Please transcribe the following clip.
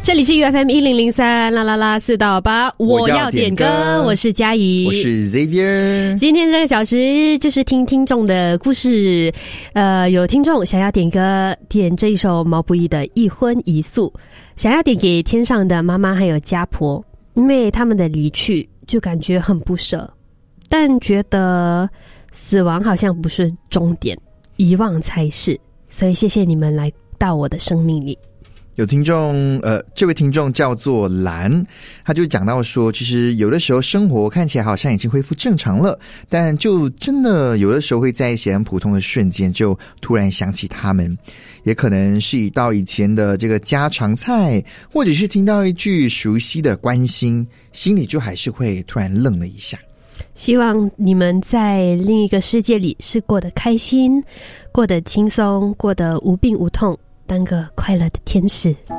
这里是 UFM 1003啦啦啦4到8，我要点歌，我是嘉怡， 我是 Xavier。 今天这个小时就是听听众的故事，有听众想要点歌，点这一首毛不易的《一荤一素》，想要点给天上的妈妈还有家婆，因为他们的离去就感觉很不舍，但觉得死亡好像不是终点，遗忘才是，所以谢谢你们来到我的生命里。 有听众这位听众叫做蓝，他就讲到说，其实有的时候生活看起来好像已经恢复正常了，但就真的有的时候会在一些很普通的瞬间就突然想起他们，也可能是一道以前的这个家常菜，或者是听到一句熟悉的关心，心里就还是会突然愣了一下。 希望你们在另一个世界里是过得开心，过得轻松，过得无病无痛，当个快乐的天使。